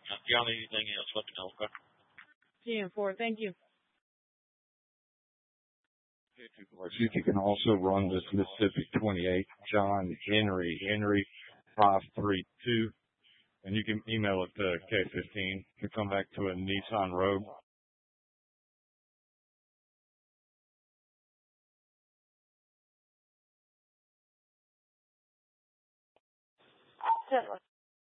If y'all need anything else, let me know, okay? 10-4, thank you. You can also run this Mississippi 28, John Henry 532, and you can email it to K15 to come back to a Nissan Rogue.